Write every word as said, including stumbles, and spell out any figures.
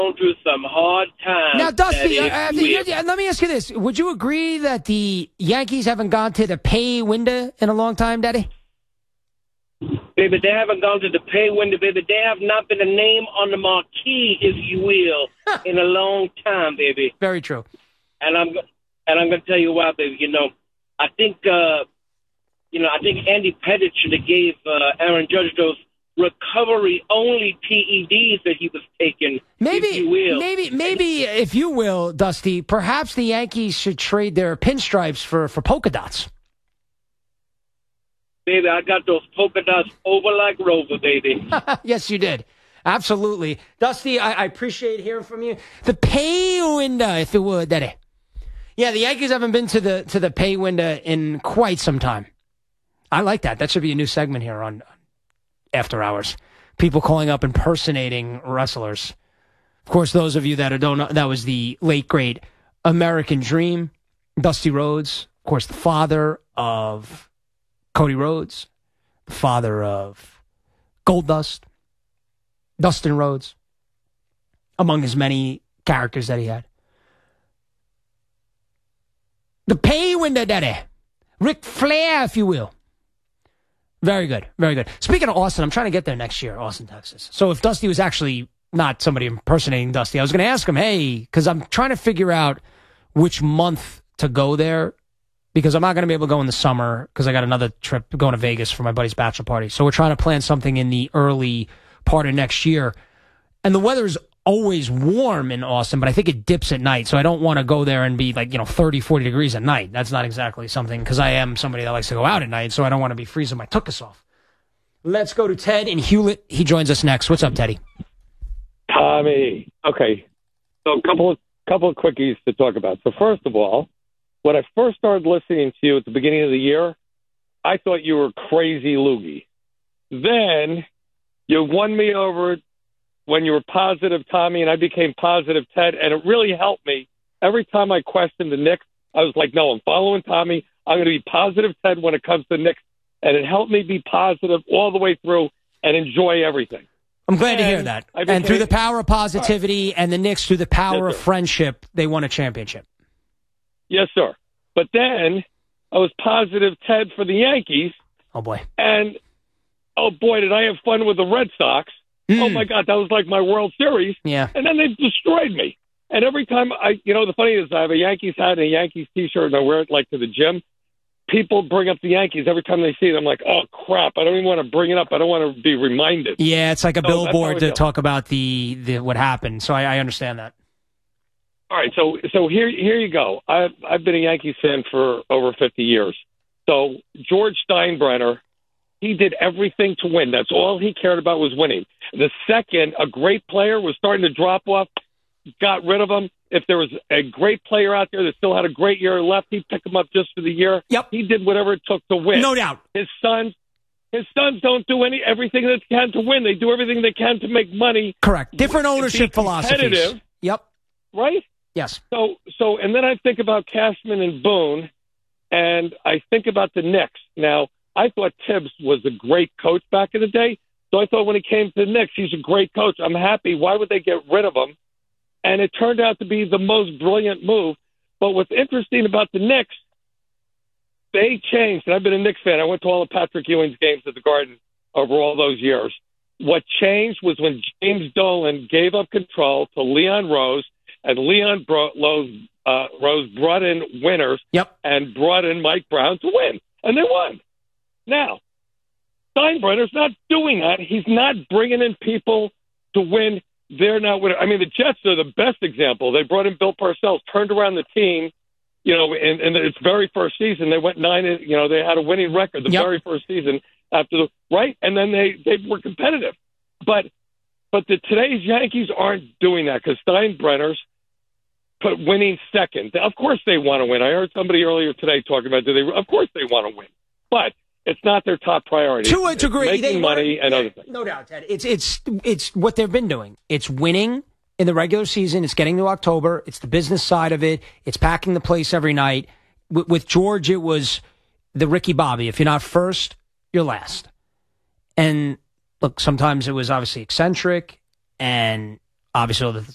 through some hard times. Now, Dusty, Daddy, uh, uh, let me ask you this. Would you agree that the Yankees haven't gone to the pay window in a long time, Daddy? Baby, they haven't gone to the pay window, baby. They have not been a name on the marquee, if you will, in a long time, baby. Very true. And I'm and I'm going to tell you why, baby. You know, I think, uh, you know, I think Andy Pettitte should have gave uh, Aaron Judge those recovery-only P E Ds that he was taking, maybe, if you will. Maybe, maybe, if you will, Dusty, perhaps the Yankees should trade their pinstripes for, for polka dots. Baby, I got those polka dots over like Rover, baby. Yes, you did. Absolutely. Dusty, I, I appreciate hearing from you. The pay window, if it would, Daddy. Yeah, the Yankees haven't been to the to the pay window in quite some time. I like that. That should be a new segment here on After Hours. People calling up impersonating wrestlers. Of course, those of you that don't know, that was the late, great American Dream, Dusty Rhodes. Of course, the father of Cody Rhodes, the father of Goldust, Dustin Rhodes, among his many characters that he had. The pay window, Daddy. Ric Flair, if you will. Very good, very good. Speaking of Austin, I'm trying to get there next year, Austin, Texas. So if Dusty was actually not somebody impersonating Dusty, I was going to ask him, hey, because I'm trying to figure out which month to go there, because I'm not going to be able to go in the summer because I got another trip going to Vegas for my buddy's bachelor party. So we're trying to plan something in the early part of next year. And the weather is always warm in Austin, but I think it dips at night. So I don't want to go there and be like, you know, thirty, forty degrees at night. That's not exactly something, because I am somebody that likes to go out at night, so I don't want to be freezing my tuchus off. Let's go to Ted in Hewlett. He joins us next. What's up, Teddy? Tommy. Okay. So a couple of, couple of quickies to talk about. So first of all, when I first started listening to you at the beginning of the year, I thought you were crazy loogie. Then you won me over when you were positive Tommy, and I became positive Ted, and it really helped me. Every time I questioned the Knicks, I was like, no, I'm following Tommy. I'm going to be positive Ted when it comes to the Knicks, and it helped me be positive all the way through and enjoy everything. I'm glad and to hear that. Became, and through the power of positivity right. and the Knicks, through the power yes, of friendship, they won a championship. Yes, sir. But then I was positive Ted for the Yankees. Oh, boy. And, oh, boy, did I have fun with the Red Sox. Mm. Oh, my God, that was like my World Series. Yeah. And then they destroyed me. And every time I, you know, the funny is I have a Yankees hat and a Yankees T-shirt, and I wear it like to the gym. People bring up the Yankees every time they see it. I'm like, oh, crap. I don't even want to bring it up. I don't want to be reminded. Yeah, it's like a so billboard to talk about the, the what happened. So I, I understand that. All right, so so here here you go. I've, I've been a Yankees fan for over fifty years. So George Steinbrenner, he did everything to win. That's all he cared about was winning. The second a great player was starting to drop off, got rid of him. If there was a great player out there that still had a great year left, he'd pick him up just for the year. Yep. He did whatever it took to win. No doubt. His sons, his sons don't do any everything they can to win. They do everything they can to make money. Correct. Different ownership philosophies. Yep. Right? Yes. So, so, and then I think about Cashman and Boone, and I think about the Knicks. Now, I thought Tibbs was a great coach back in the day, so I thought when he came to the Knicks, he's a great coach. I'm happy. Why would they get rid of him? And it turned out to be the most brilliant move. But what's interesting about the Knicks, they changed. And I've been a Knicks fan. I went to all of Patrick Ewing's games at the Garden over all those years. What changed was when James Dolan gave up control to Leon Rose, and Leon Bro- Rose, uh, Rose brought in winners yep. and brought in Mike Brown to win. And they won. Now, Steinbrenner's not doing that. He's not bringing in people to win. They're not winning. I mean, the Jets are the best example. They brought in Bill Parcells, turned around the team, you know, in, in its very first season. They went nine, you know, they had a winning record the yep. very first season after the, right? And then they, they were competitive. But but the today's Yankees aren't doing that because Steinbrenner's put winning second. Of course they want to win. I heard somebody earlier today talking about, do they? Of course they want to win. But it's not their top priority. To a degree, making they money were, and yeah, other things. No doubt, Ted. It's it's it's what they've been doing. It's winning in the regular season. It's getting to October. It's the business side of it. It's packing the place every night. With, with George, it was the Ricky Bobby. If you're not first, you're last. And look, sometimes it was obviously eccentric, and obviously the